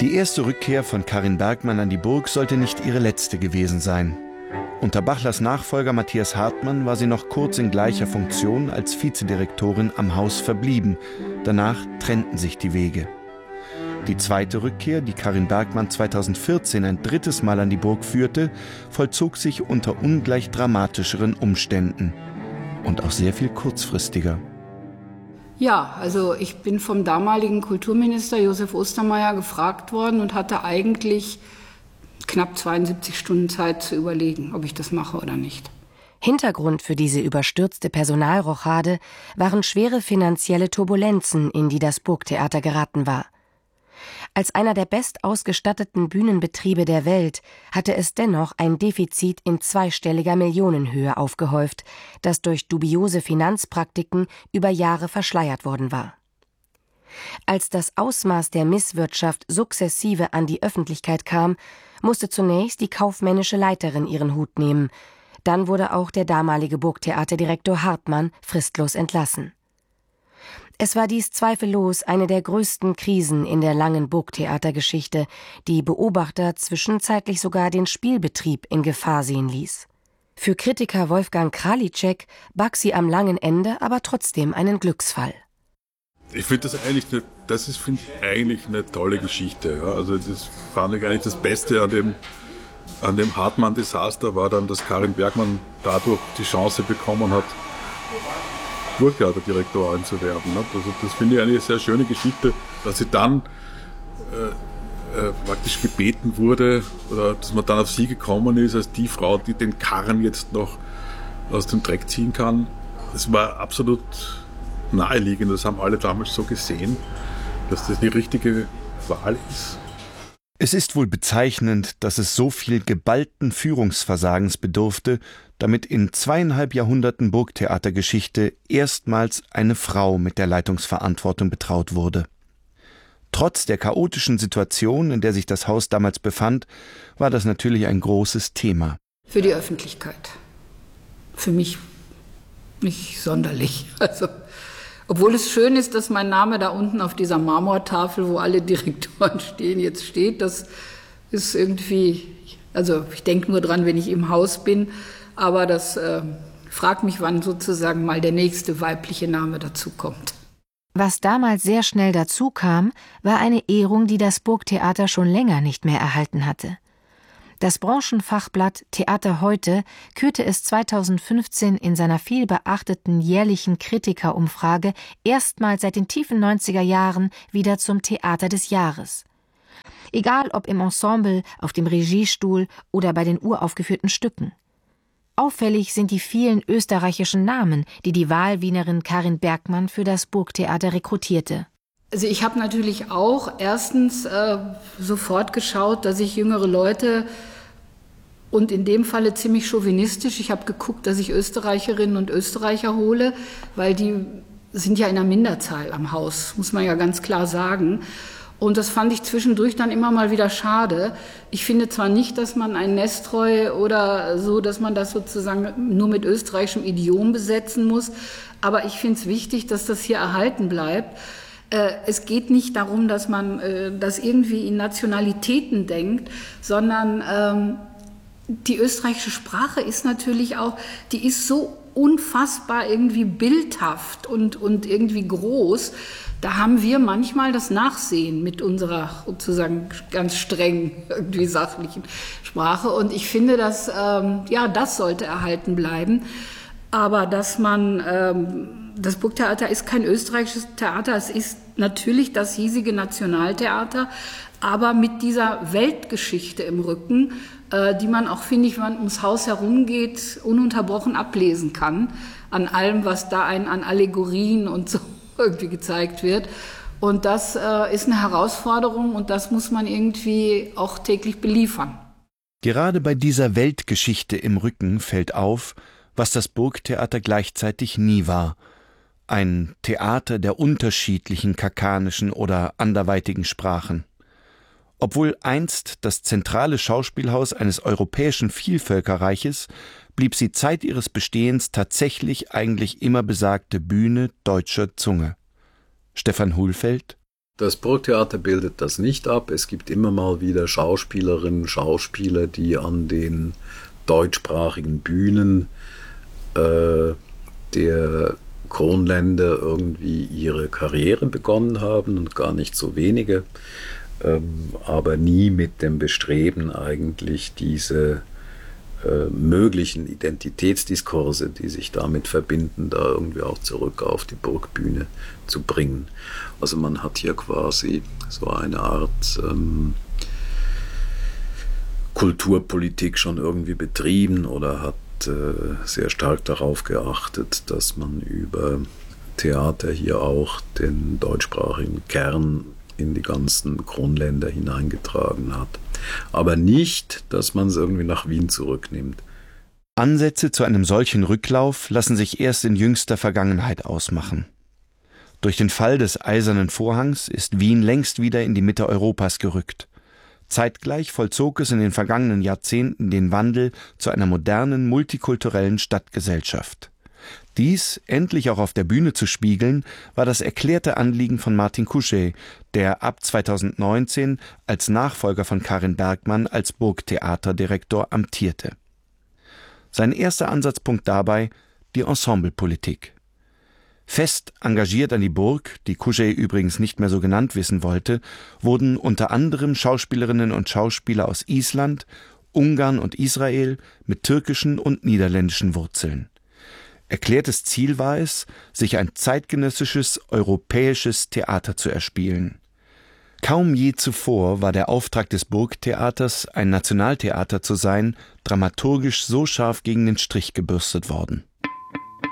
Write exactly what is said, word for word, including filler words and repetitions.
Die erste Rückkehr von Karin Bergmann an die Burg sollte nicht ihre letzte gewesen sein. Unter Bachlers Nachfolger Matthias Hartmann war sie noch kurz in gleicher Funktion als Vizedirektorin am Haus verblieben. Danach trennten sich die Wege. Die zweite Rückkehr, die Karin Bergmann zweitausendvierzehn ein drittes Mal an die Burg führte, vollzog sich unter ungleich dramatischeren Umständen und auch sehr viel kurzfristiger. Ja, also ich bin vom damaligen Kulturminister Josef Ostermeier gefragt worden und hatte eigentlich knapp zweiundsiebzig Stunden Zeit zu überlegen, ob ich das mache oder nicht. Hintergrund für diese überstürzte Personalrochade waren schwere finanzielle Turbulenzen, in die das Burgtheater geraten war. Als einer der bestausgestatteten Bühnenbetriebe der Welt hatte es dennoch ein Defizit in zweistelliger Millionenhöhe aufgehäuft, das durch dubiose Finanzpraktiken über Jahre verschleiert worden war. Als das Ausmaß der Misswirtschaft sukzessive an die Öffentlichkeit kam, musste zunächst die kaufmännische Leiterin ihren Hut nehmen. Dann wurde auch der damalige Burgtheaterdirektor Hartmann fristlos entlassen. Es war dies zweifellos eine der größten Krisen in der langen Burgtheatergeschichte, die Beobachter zwischenzeitlich sogar den Spielbetrieb in Gefahr sehen ließ. Für Kritiker Wolfgang Kralitschek barg sie am langen Ende aber trotzdem einen Glücksfall. Ich finde das eigentlich, eine, das ist find ich eigentlich eine tolle Geschichte. Ja. Also das fand ich eigentlich das Beste an dem, an dem Hartmann-Desaster war dann, dass Karin Bergmann dadurch die Chance bekommen hat, Burgtheaterdirektorin zu werden. Also das finde ich eine sehr schöne Geschichte, dass sie dann äh, äh, praktisch gebeten wurde, oder dass man dann auf sie gekommen ist, als die Frau, die den Karren jetzt noch aus dem Dreck ziehen kann. Das war absolut naheliegend, das haben alle damals so gesehen, dass das die richtige Wahl ist. Es ist wohl bezeichnend, dass es so viel geballten Führungsversagens bedurfte, damit in zweieinhalb Jahrhunderten Burgtheatergeschichte erstmals eine Frau mit der Leitungsverantwortung betraut wurde. Trotz der chaotischen Situation, in der sich das Haus damals befand, war das natürlich ein großes Thema. Für die Öffentlichkeit. Für mich nicht sonderlich. Also, obwohl es schön ist, dass mein Name da unten auf dieser Marmortafel, wo alle Direktoren stehen, jetzt steht. Das ist irgendwie, also ich denke nur dran, wenn ich im Haus bin, aber das äh, fragt mich, wann sozusagen mal der nächste weibliche Name dazu kommt. Was damals sehr schnell dazu kam, war eine Ehrung, die das Burgtheater schon länger nicht mehr erhalten hatte. Das Branchenfachblatt Theater heute kürte es zweitausendfünfzehn in seiner vielbeachteten jährlichen Kritikerumfrage erstmals seit den tiefen neunziger Jahren wieder zum Theater des Jahres. Egal ob im Ensemble, auf dem Regiestuhl oder bei den uraufgeführten Stücken. Auffällig sind die vielen österreichischen Namen, die die Wahlwienerin Karin Bergmann für das Burgtheater rekrutierte. Also ich habe natürlich auch erstens äh, sofort geschaut, dass ich jüngere Leute und in dem Falle ziemlich chauvinistisch, ich habe geguckt, dass ich Österreicherinnen und Österreicher hole, weil die sind ja in der Minderzahl am Haus, muss man ja ganz klar sagen. Und das fand ich zwischendurch dann immer mal wieder schade. Ich finde zwar nicht, dass man ein Nestroy oder so, dass man das sozusagen nur mit österreichischem Idiom besetzen muss, aber ich finde es wichtig, dass das hier erhalten bleibt. Es geht nicht darum, dass man das irgendwie in Nationalitäten denkt, sondern ähm, die österreichische Sprache ist natürlich auch, die ist so unfassbar irgendwie bildhaft und, und irgendwie groß. Da haben wir manchmal das Nachsehen mit unserer sozusagen ganz streng irgendwie sachlichen Sprache. Und ich finde, dass ähm, ja, das sollte erhalten bleiben. Aber dass man, ähm, das Burgtheater ist kein österreichisches Theater, es ist natürlich das hiesige Nationaltheater, aber mit dieser Weltgeschichte im Rücken, äh, die man auch, finde ich, wenn man ums Haus herumgeht, ununterbrochen ablesen kann, an allem, was da einen an Allegorien und so irgendwie gezeigt wird. Und das äh, ist eine Herausforderung und das muss man irgendwie auch täglich beliefern. Gerade bei dieser Weltgeschichte im Rücken fällt auf, was das Burgtheater gleichzeitig nie war. Ein Theater der unterschiedlichen kakanischen oder anderweitigen Sprachen. Obwohl einst das zentrale Schauspielhaus eines europäischen Vielvölkerreiches, blieb sie Zeit ihres Bestehens tatsächlich eigentlich immer besagte Bühne deutscher Zunge. Stefan Hulfeld Das Burgtheater bildet das nicht ab. Es gibt immer mal wieder Schauspielerinnen, Schauspieler, die an den deutschsprachigen Bühnen äh, der Kronländer irgendwie ihre Karriere begonnen haben und gar nicht so wenige, ähm, aber nie mit dem Bestreben eigentlich diese äh, möglichen Identitätsdiskurse, die sich damit verbinden, da irgendwie auch zurück auf die Burgbühne zu bringen. Also man hat hier quasi so eine Art ähm, Kulturpolitik schon irgendwie betrieben oder hat sehr stark darauf geachtet, dass man über Theater hier auch den deutschsprachigen Kern in die ganzen Kronländer hineingetragen hat. Aber nicht, dass man es irgendwie nach Wien zurücknimmt. Ansätze zu einem solchen Rücklauf lassen sich erst in jüngster Vergangenheit ausmachen. Durch den Fall des Eisernen Vorhangs ist Wien längst wieder in die Mitte Europas gerückt. Zeitgleich vollzog es in den vergangenen Jahrzehnten den Wandel zu einer modernen, multikulturellen Stadtgesellschaft. Dies endlich auch auf der Bühne zu spiegeln, war das erklärte Anliegen von Martin Kuschey, der ab zweitausendneunzehn als Nachfolger von Karin Bergmann als Burgtheaterdirektor amtierte. Sein erster Ansatzpunkt dabei die Ensemblepolitik. Fest engagiert an die Burg, die Kuschey übrigens nicht mehr so genannt wissen wollte, wurden unter anderem Schauspielerinnen und Schauspieler aus Island, Ungarn und Israel mit türkischen und niederländischen Wurzeln. Erklärtes Ziel war es, sich ein zeitgenössisches, europäisches Theater zu erspielen. Kaum je zuvor war der Auftrag des Burgtheaters, ein Nationaltheater zu sein, dramaturgisch so scharf gegen den Strich gebürstet worden.